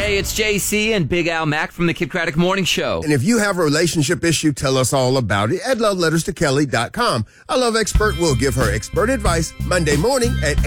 Hey, it's JC and Big Al Mack from the Kid Craddock Morning Show. And if you have a relationship issue, tell us all about it at loveletterstokelly.com. A love expert will give her expert advice Monday morning at